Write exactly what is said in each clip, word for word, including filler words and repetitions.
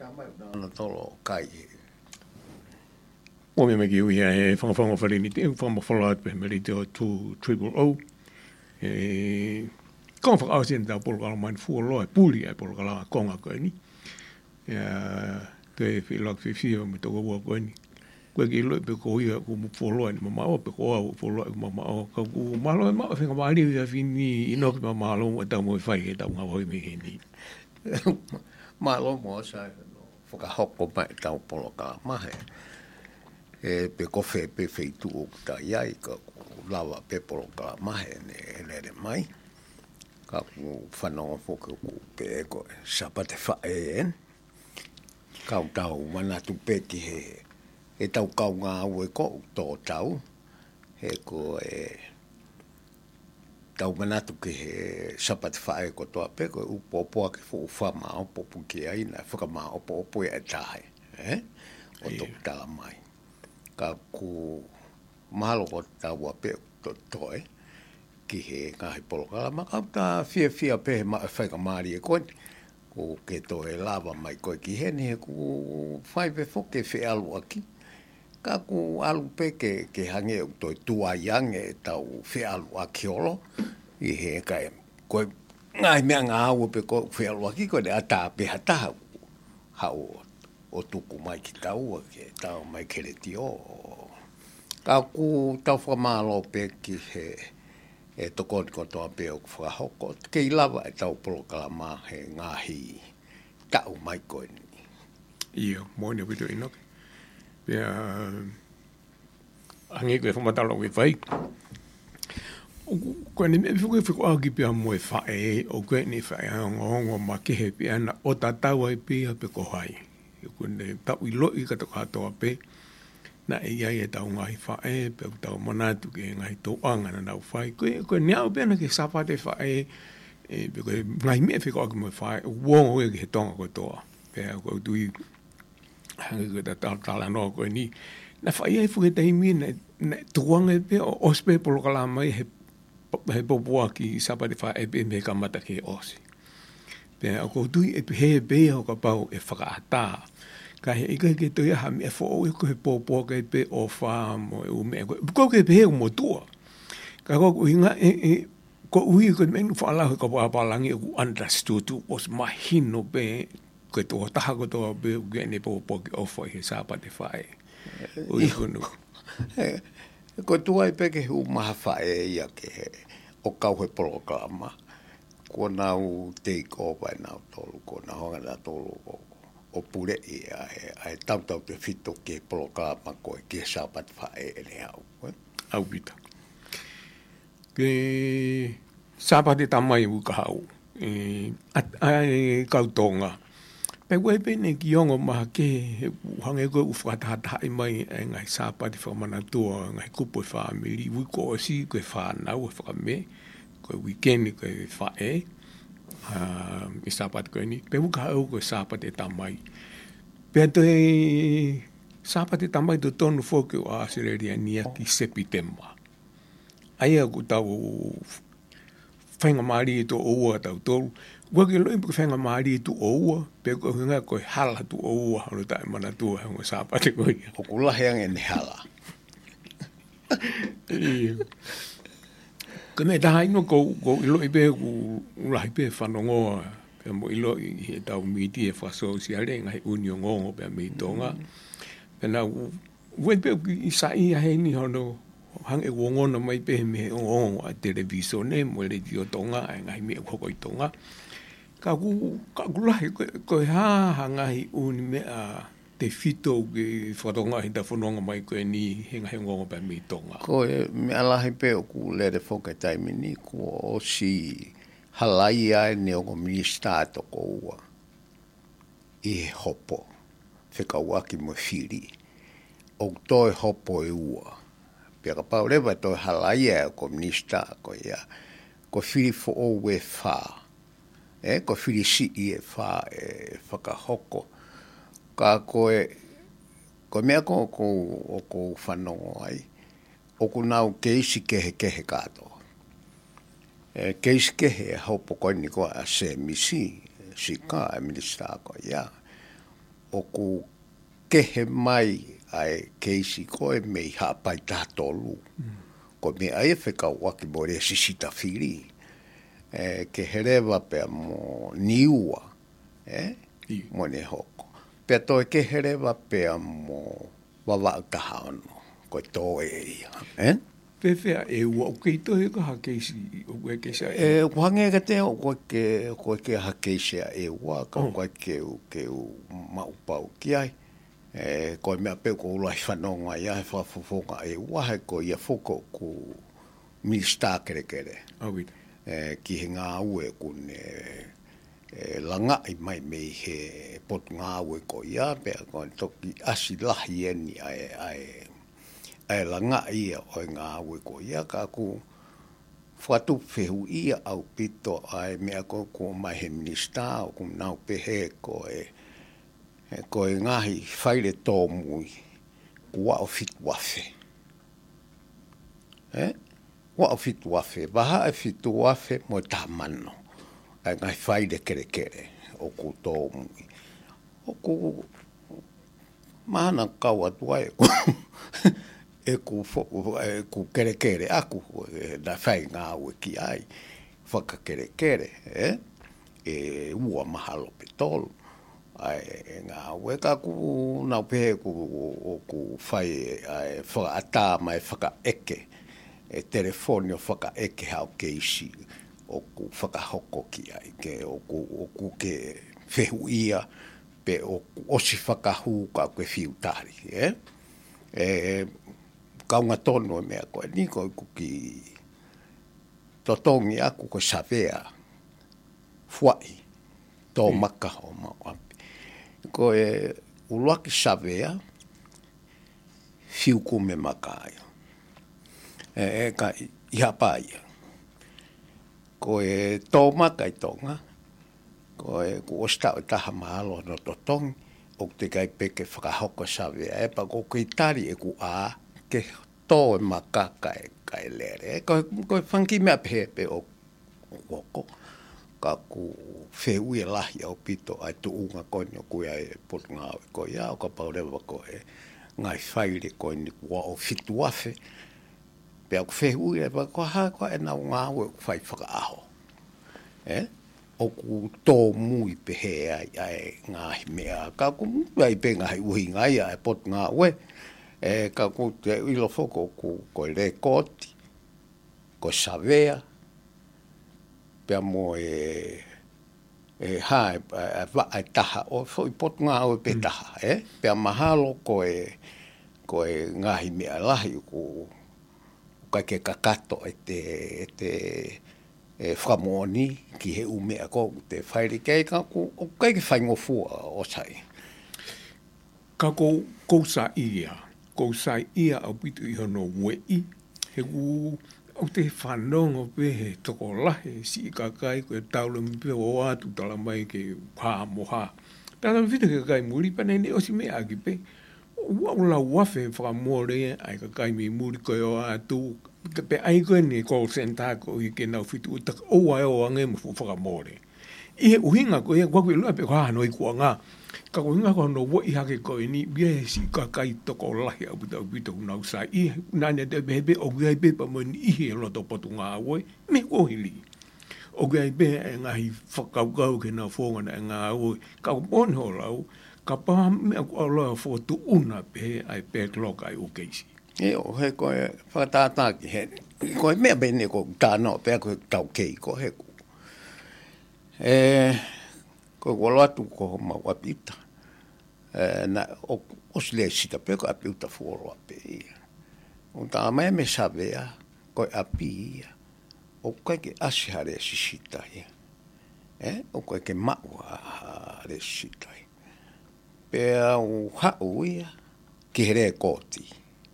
no tolo kai. O me me ki ui e whangawhanga whare ni te whamawhala at pehe meri te o two triple O. E kong whakao sen tau polokala main fuoloa e puli ai polokala konga koe ni. Ia te whilak whiwhia me toko ua koe ni. Koe ki loi pe ko ia ku mu fuoloa ni mamao pe ko au fuoloa ku mamao. Ka ku malo e mao whenga maari ia whini inoki mamalo e tau mo e whai e tau ngā hoi me he ni. Malo mo sa whakahoko mai tau polokala mahe. E pe kofe pe feitu o ta iai ka lava pe polokala mahe ne lere mai. Ka ku whanonga whoke ku pe ko sapate whae en. Kau tau manatu peti he e tau kau ngā ue ko tō tau. He ko e tau manatu ke he sapate whae ko toa pe ko upopoa ke fu whama opo puki ai na whakama opo opo e tahe. Eh? O tō tala mai. Ka ku mahalo ko taua pe to toe ki he ngahi polokala ma ka ta fia fia pe ma whaika maari e koe ku ke to e lava mai koe ki he ni he ku whai pe foke whi alu aki ka ku alu pe ke, ke hange u toi tua iange e tau whi alu aki olo i he kai koe ngai mea ngā au pe koe whi alu aki koe de ata pe hataha hau o tuku mai ki tau ke tau mai kere ti o. Ka ku tau whamalo pe ki he e toko ni kotoa pe o whakahoko. Ke i lava e tau polokala mā he ngahi tau mai koe ni. Ia, moina witu inoke. Pea, angi koe whamatalo we whai. Koe ni me whiko whiko aki pia moe whae, o koe ni whae hongo hongo ma kehe pia na o tatau ai pia pe ko hai. Kune tau i loi kato katoa pe, na e iai e tau ngahi whae, pe tau manatu ke ngahi tō anga na nau whai. Koe, koe niau pēna ke sapate whae, e, pe koe ngai mea whiko aki mo whae, uongo e ke he tonga koe toa. Pea koe tui, hangi koe ta tala noa koe ni. Na whae ai fuke taimi, na, na tuanga e pe, o ospe polokala mai, he, he popua ki sapate whae pe me kamata ke osi. Pea ako tui e he pe ho ka pau e whakaata. Ka he ika ke toi aha mea fo e ko he pōpō ke pe o wha mo e ume. Ko ke pe he mo tua. Ka ko inga e, e ko ui ko menu whaalahu ka wāpalangi e ku understood tu os mahino pe ko to taha ko to pe ke ne pōpō ke o wha he sāpate whae. Ui kunu. Ko tua e pe ke hu maha whae ia ke he o kau he polokama. Ko nau take over nau tolu, ko nau honga nau tolu o, o pure i a e, a e tau tau te whito ke polokama koe ke sapat whae e ne au. Au pita. Ke sapat e tamai u ka hau. E, ai kautonga. Pe koe pene ki ongo maha ke he hange koe u whakatahatai mai e ngai sapat e whamanatua, ngai kupo e whamiri, ui ko o si koe whanau e whakame. Koe weekend koe whae, uh, i sapat koe ni. Pe wuka au koe sapat e tamai. Pea toi sapat e tamai to tonu whoke o Australia nia ki September. Aia ku tau whainga maari e to oua tau tolu. Wake loi puke whainga maari e to oua, pe koe hunga koe hala to oua, hano tae mana tua hunga sapat e koe. O kulaheang e ne hala. Iya. Ka me taha ino ko, ko ilo i pe ku ulahi pe whanongoa, pe mo ilo i he tau miti e whasosiale, ngahi unio ngongo pe me tonga. Pe na ue pe i sa i a heni hono, hange wongona mai pe me ngongo a televisione, mo le dio tonga, e ngahi me koko i tonga. Ka ku, ka kulahi ko e haa ngahi uni me a te fito ki whatonga hita whanonga mai koe ni henga he ngongo pe me tonga. Ko e me alahi pe o ku lere whoka taimi ni ko o si halai ai ne o ko minista to ko ua. I hopo. Whika waki mo whiri. O toi hopo e ua. Pia ka pau rewa toi halai ai o ko minista ko ia. Ko whiri fo o we wha. E ko whiri si i e wha e whakahoko. Ka koe, ko mea ko ko o ko whanongo ai, o ko nau keisi kehe kehe kato. E, keisi kehe e haupo koe ni koe a se misi, si ka e minista ko ia. o ku kehe mai ai keisi koe mei hapai tātolu. Ko me ai e wheka waki mo rea sisita whiri. E, ke herewa pea mo niua. Eh? Mo ne hoko. Pea toi ke herewa pea mo wawa utaha ono. Ko tō e ia. Eh? Pewhea e ua o kei tohe ka hakeisi o koe keisa e. E wange ka te o koe ke, koe ke hakeisi e ua. Ka oh. Koe ke u, ke u maupau ki ai. E koe mea peo ko ulai whanonga ia he whafufonga e ua he ko ia foko ku minister kere kere. Awita. E, ki he ngā ue kune e, langa i mai mei he pot ngā ue ko ia pea koe toki asi lahi eni ai ai ai langa ia o ngā ue ko ia ka ku whatu whehu ia au pito ai mea ko ko mai he minister o kum nau pehe ko e e ko e ngahi whaire tō mui kua o fitu wafe. Eh? Kua o fitu wafe. Waha e fitu wafe mo tā mano. Ai ngahi whaire kere kere o ku tō mui. O ku mahana kau atua e ku e ku, e ku kere kere aku e na whai ngā ue ki ai. Whaka kere kere. Eh? E ua mahalo pe tolu. Ai ngā ue ka ku nau pehe ku o ku whai ai whakaata mai whaka eke e telefoni o whaka eke hau keisi o ku whakahoko ki ai ke o ku, o ku ke whehu ia pe o ku osi whakahu ka koe whiutari eh? E kaunga tono mea koe ni koe ku ki totongi aku ko savea fuai tō maka o mauapi ko e uluaki savea fiuku me makaia. E, e ka ihapaia. Ko e tō maka i tonga. Ko e ku ostau e taha mahalo no totongi. O te kai peke whakahoko savea. E pa ko ki tari e ku a ke tō e maka kai, kai lere. Ko, ko e whanki mea pehepe o woko. Ka ku wheui e lahi au pito ai tu unga koe koe ai pot ngā o koe ia o ka paurewa koe ngai whaire koe ni kua o fitu wafe pia ku wheui e pa koe haa koe e nau ngā o whai whakaaho eh? O ku tō mui pehe ai ai ngāhi mea ka ku ai pe ngai uhi ngai ai pot ngā oe e ka ku te ilo foko ku koe rekoti koe savea pea mo e e ha e va e taha o foi pot ngā o pe taha eh pea mahalo ko e ko e ngahi mea lahi ko kai ke kakato e te e te e whamoni ki he umea ko te whaere kei ka ko o kai ke whaingofua o sai ka ko ko sa ia ko sa ia au pitu i hono wei he ku o te whanongo pe he toko lahe si kakai ko e taula mpe o atu tala mai ke pā moha. Tata whita ke kai muri pane ne osi me aki pe. Ua ula wafe whakamore ai kakai me muri koe o atu pe ai koe ne call center ko i ke nau whitu utaka o ai o ange mo whakamore. I he uhinga ko e kwakwe lua pe kwa hanoi kua ngā. Ka ko inga ko no wo i hake ko ni bia si ka kai to ko lahi au ta bito na sa I na ne de bebe o gai be pa mo ni he lo to potu nga we me ko hili o gai be nga hi fakau kau ke na fonga na nga o ka bon ho lau ka pa me ko lo fo tu una pe ai pe clock ai o keisi e o he ko e fa ta ta ki he ko me be ne ko ta no pe ko ta ke ko he e ko wala tu ko ma wapita eh na o os le sita pe ko apiuta foro ape o ta mai me savea ko api o ko ke ashare sita eh o ko ke ma wa le sita pe o ha uia ki here koti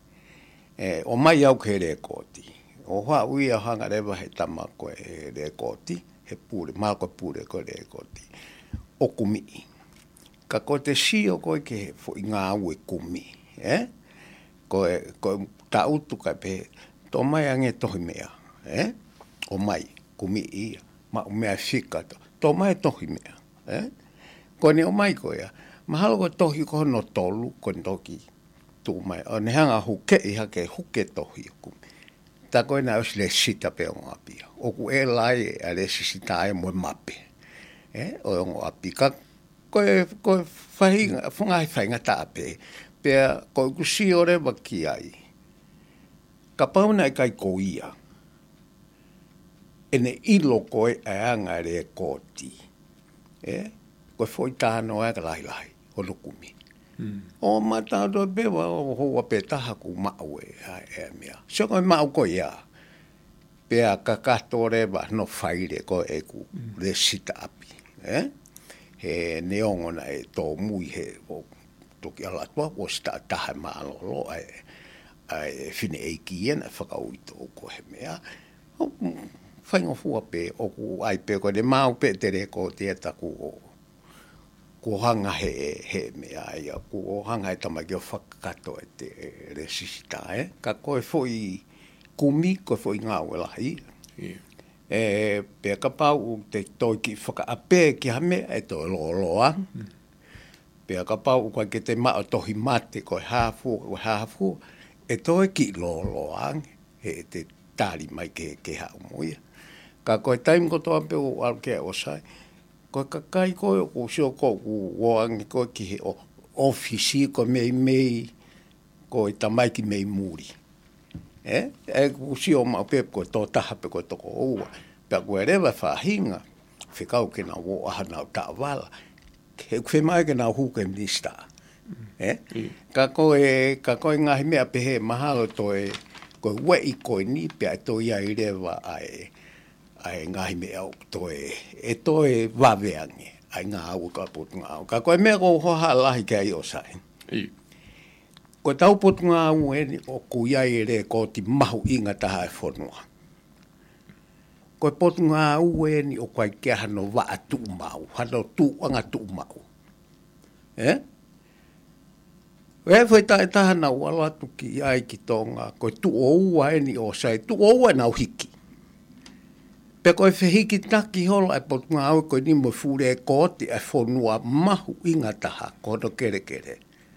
eh o mai au here koti o ha uia hanga reva he tama ko e le koti he pure ma ko pure ko le koti o kumi ka ko te sio ko ke fo ngā ue kumi eh ko ko ta utu ka pe to mai ange to mea eh o mai kumi ia ma o mea fika to to mai to mea eh ko ni o mai ko ia Mahalo ko tohi ko no tolu ko toki. Tu mai o ne hanga huke I hake huke tohi ku. Ta ko na os le sita pe o api. O ku e lai a le sita e mo mape. Eh o o api ka ko ko fahinga funga fahinga ta pe. Pe ko ku si ore ba ki ai. Ka pauna e kai ko ia. Ene ilo ko e anga re koti. Eh ko foi tano e lai lai o lukumi. O mata do bewa o hoa pe taha ku mau e e mea. So ko mau ko ia. Pe a kakatore ba no faire ko e ku le sita api. Eh? He neongona e tō mui he o toki ala tua o sta taha maalolo e e fine e kiena whakauito o ko he mea. O whaingo fua pe o ku ai pe ko de mau pe tere ko te taku o ko hanga he he mea ia ko hanga e tamaki o whakakato e te resista eh ka koe foi kumi ko foi ngā wela hi e pe ka pau te toiki whakaape ki hame e to loa pe ka pau ko ke te mao tohi mate ko hafu ko hafu e to ki loa e te tari mai ke ke ha moi ka koe time ko to pe o al ke o sai ko kakai ko o sio ko o ang ko ki o ofisi ko mei mei ko i tamai ki mei muri eh e ko sio ma pe ko to taha pe ko to ko o pe ko reva fa hinga ficau que na o ana ta vala que que mai que na hu que lista eh ka ko e ka ko nga me pe he mahalo to e ko we ko ni pe to ia reva ai ai ngai me au to e e to e waveange ai nga au ka put nga ka ko me ko ho hala hi kai o sai i ko tau put nga u e o ku ia ire ko ti mahu inga ta ha fonua ko put nga u e ni o kai ke hano wa atu mau hano tu anga tu mau eh we foi ta ta na wala tu ki ai ki tonga ko tu o u e ni o sai tu o na hiki pe ko e whihiki taki hola e potunga au ko ni mo fure e koti e whonua mahu inga taha kono kere kere.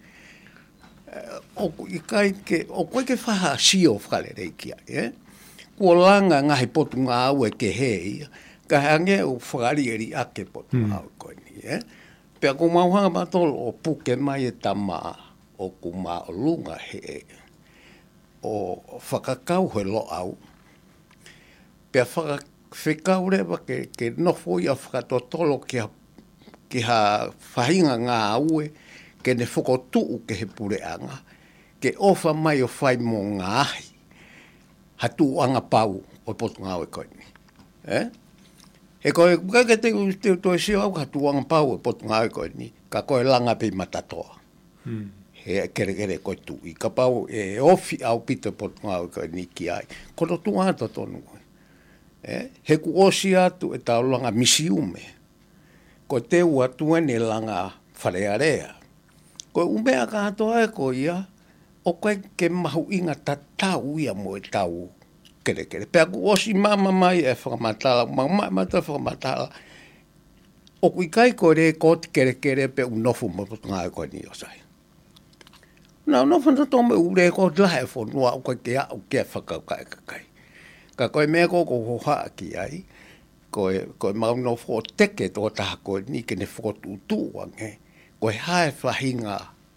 O i kai ke, o koe ke whaha sio whale reikia, eh? Kua langa ngahi potunga au e ke hei, ka hange o whakari eri ake potunga au ko ni, eh? Pe ko mauhanga matolo o puke mai e tama o kuma o lunga he, o whakakau he lo au, pe whakakau Whekau rewa ke, ke nofo ia whakatotolo ki ha, ki ha whahinga ngā aue, ke ne whakotuu ke he pureanga, ke ofa mai o whai mō ngā ahi, ha tu anga pau o potu ngā oe koini. Eh? He koe, kake te te toi sio au, ha tu anga pau o potu ngā oe koini, ka koe langa pe matatoa. Hmm. He kere kere koe tu i, ka pau e ofi au pito potu ngā oe koini ki ai, kono tu ngā tonu koe. Eh, he ku osi atu e tau langa misiume. Ko te ua tuene langa wharearea. Ko umea ka atoa e ko ia, o koe ke mahu inga ta tau ia mo e tau kere kere. Pea ku osi mama mai e whakamatala, mama mai ta whakamatala. O kui kai ko re koti kere kere pe unofu mo putunga e koe ni osai. Na unofu na tome ure ko lahe whanua o koe ke au ke whakaukai kakai. Ka koe mea ko ko hoha ki ai, koe, koe mauno fo teke tō taha koe ni ke ne whotu tūange, koe hae whahinga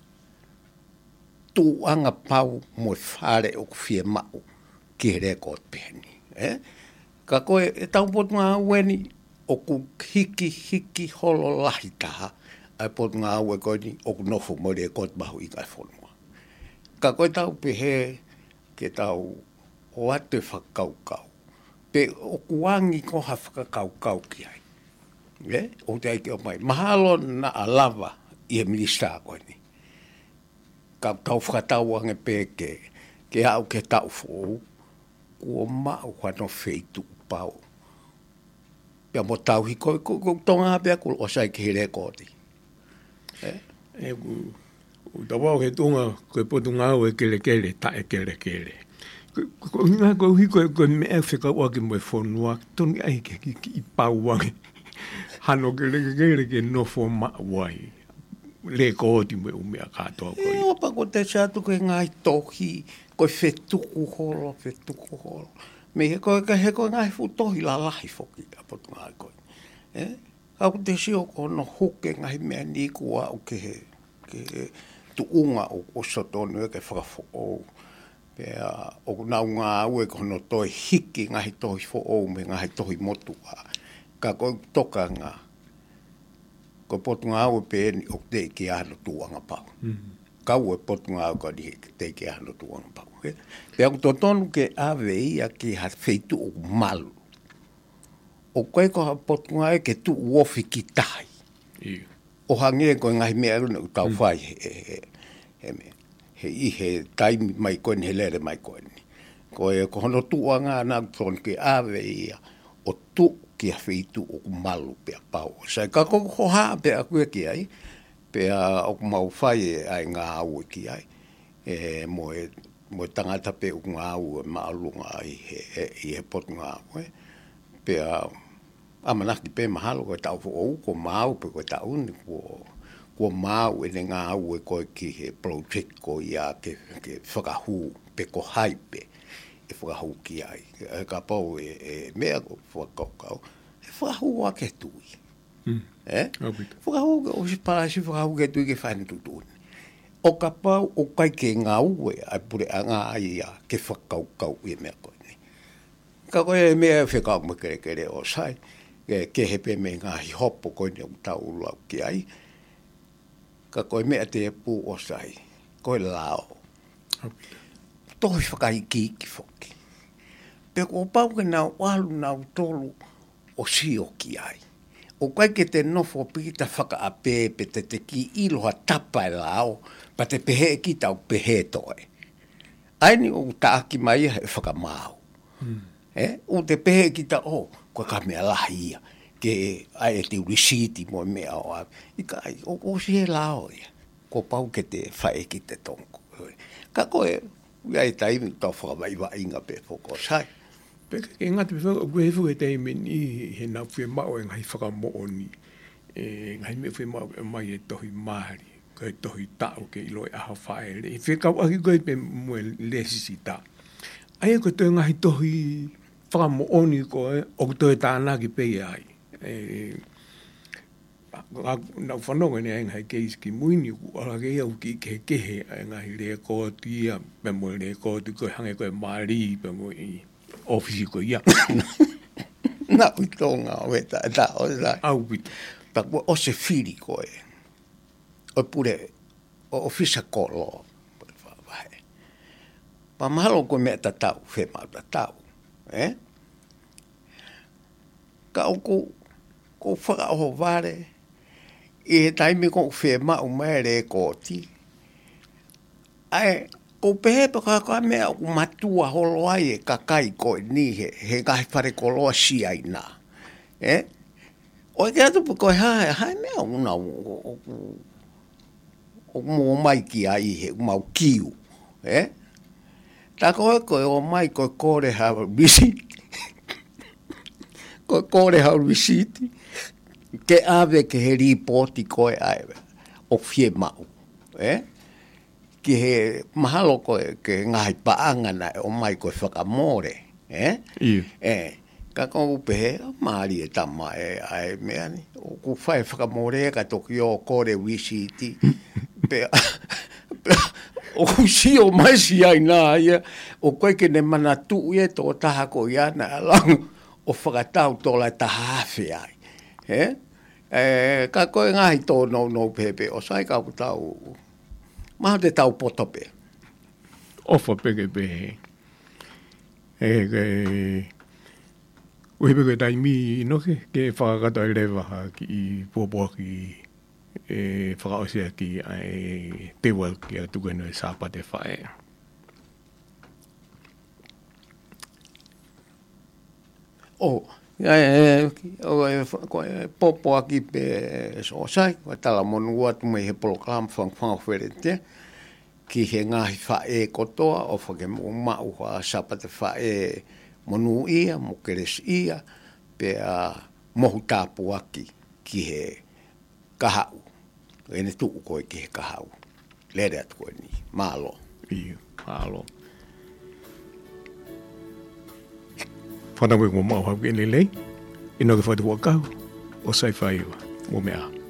tūanga pau mo whare o kuwhia mau ki he rekod pēni. Eh? Ka koe e tau potu ngā ueni o ku hiki hiki holo lahi taha, ai potu ngā ue koe ni o ku nofo mo rekod mahu i kai whonua. Ka koe tau pehe ke tau o ate whakaukau. Pe o kuangi ko ha whakaukau ki ai. Eh? O te aike o mai. Mahalo na alawa i e minista koe ni. Ka tau whakatau ange pe ke, ke au ke tau fōu, kua mau whano wheitu pau. Pea mo tau hi koe, ko tonga hapea ko o sai ki he rekodi. Eh? E ku, u tawau he tunga koe potu ngau e kele kele, ta e kele kele. Ko nga ko hi ko ko me e fika wa ki mo fonua toni ai ke ki pau wa hano ke le ke ke no fo ma wai le ko ti me umea katoa ko. E opa ko te sa tu ke ngai tohi, ko fetuku holo, fetuku holo. Me he ko ka he ko ngai fu tohi la lahi foki apo tu ngai ko. Eh? Au te sio ko no huke ngai mea ni kua o ke he, ke tu unga o, o sotonu e ke whakafo o. Pea o nau ngā ue ko no toi hiki ngahi tohi fo o me ngahi tohi motua. Ka ko toka ngā. Ko potu ngā ue pe ni o te ki ano tuanga pau. Kau e potu ngā ue ka ni te ki ano tuanga pau. Pea ko to tonu ke ave ia ki ha feitu o malu. O koe ko ha potu ngā e ke tu uofi ki tahi. O hange ko ngahi mea runa u tau whai he, he, he mea. He i he taimi mai koe ni he lere mai koe ni. Ko e ko hono tua ngā nā tonu ke ave ia o tu ki a whitu o malu pea pau. Sai ka koko hoha pea kue ki ai, pea o mau whai e ai ngā au ki ai. E mo e, mo e tangata pe o ngā au e maalunga ai he, he, he, he potu ngā au. Pea amanaki pe mahalo koe tau fo ou ko mau pe koe tau ni ko ko mau e ngā au e koe ki he project ko ia ke, ke whakahu pe ko haipe. E whakahu ki ai. E ka pau e, e mea ko whakaukau. E whakahu a ke tui. Mm. Eh? Whakahu o si parasi whakahu ke tui ke whaine tutuni. O ka pau o kai ke ngā ue ai pure a ngā ia ke whakaukau e mea koe ni. Ka koe e mea whakau me kere kere o sai. Ke, ke hepe me ngā hi hopo koe ni o tau ulau ki ai. Ka koe mea te e pū o sai. Koe lao. Tohi whakai ki ki whoki. Pe ko pau ke nau walu nau tolu o sio ki ai. O kai ke te nofo pita whaka a pepe te te ki iloha tapa e lao, pa te pehe ki tau pehe toe. Aini o taaki mai he whakamau. Mm. Eh? O te pehe ki ta o, oh, koe ka mea lahia, ke ai e te urisiti mo mea o a. Ika ai, o, o si he lao ia. Ko pau ke te whae ki te tonko. Ka koe, ai taimi tau whakamai wa inga pe whoko sai. Peka ke ngati pe whaka kue hefu e taimi ni he nau whi mao e ngai whakamoo ni. E ngai me whi mao e mai e tohi mahari. Koe tohi tau ke ilo e aha whae le. E whekau aki koe pe mue le sisi ta. Ai e koe toi ngai tohi whakamoo ni koe o toi tāna ki pe ai. E nau whanonga ni ai ngai keis ki muini ku ala ke iau ki ke kehe ai ngai le kōti ia pe mue le kōti koe hange koe maari pe mue i ofisi ko ia. Na uitonga o e ta ta o la. Au pita. Pa o se fili ko e. O pure o ofisa ko lo. Pa mahalo ko me ta tau fe ma ta tau. Eh? Ka o ko ko whaka o vare. E he taimi ko fe ma o mai re ko ti. Ai ko pehe pa ka ka mea o matua holo ai e kakai ko ni he, he kahi whare ko loa si ai nā. Eh? O e kia tupu koe hae, hae mea una o, o, o, o mo mai ki ai he mau kiu. Eh? Tā koe koe o mai koe kore hau risiti. Koe kore hau risiti. Ke ave ke he ripoti koe ai o fie mau. Eh? Ki he mahalo koe ke ngai paanga na o mai koe whakamore. Eh? Iyo. Eh, ka kong upehe, maari e tama e ai mea ni. O ku whai whakamore ka toki o kore wisiti. Pe, o ku si o mai si ai nā ia. O koe ke ne mana tu e tō taha ko iana alang o whakatau tō lai taha hawhi ai. Eh? Eh, ka koe ngai tō no no pepe o sai ka ku tau. Maha te tau potope. Ofa peke pehe. E ke... Uhe peke tai mi inoke ke whakakata i rewa ki i puapua ki e whakaosea ki ai tewa ki a tukeno e sāpa te whae. O, o popo aki pe so sai, wa tala monu atu mai he program whang whang wherete, ki he ngahi whae kotoa, o whake mo mau ha sapa te whae monu ia, mo keres ia, pe a mohu tāpu aki ki he kahau. e ne tu ko ke ka hau le le atu ni malo i malo fana we mo ma ha ke le le ino ke fa tu ka o sai fa yo mo mea